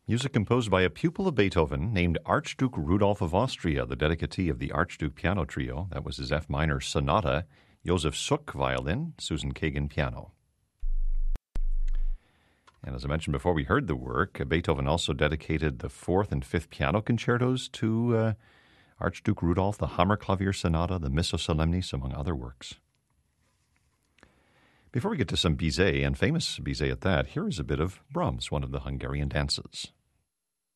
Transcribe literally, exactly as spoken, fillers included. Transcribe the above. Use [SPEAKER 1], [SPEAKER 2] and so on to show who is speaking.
[SPEAKER 1] Music composed by a pupil of Beethoven named Archduke Rudolph of Austria, the dedicatee of the Archduke Piano Trio. That was his F minor sonata. Josef Suk, violin, Susan Kagan, piano. And as I mentioned before we heard the work, Beethoven also dedicated the fourth and fifth piano concertos to uh, Archduke Rudolph, the Hammerklavier Sonata, the Missa Solemnis, among other works. Before we get to some Bizet, and famous Bizet at that, here is a bit of Brahms, one of the Hungarian dances.